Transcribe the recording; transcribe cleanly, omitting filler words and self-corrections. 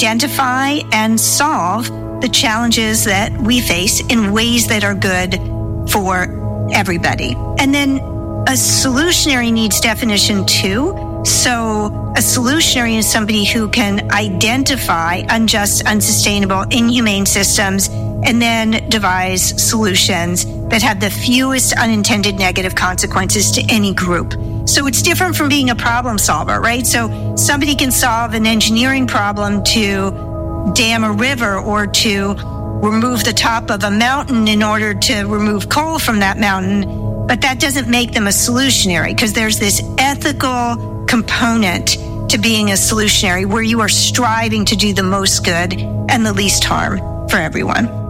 identify and solve the challenges that we face in ways that are good for everybody. And then a solutionary needs definition too. So a solutionary is somebody who can identify unjust, unsustainable, inhumane systems and then devise solutions that have the fewest unintended negative consequences to any group. So it's different from being a problem solver, right? So somebody can solve an engineering problem to dam a river or to remove the top of a mountain in order to remove coal from that mountain, but that doesn't make them a solutionary because there's this ethical component to being a solutionary where you are striving to do the most good and the least harm for everyone.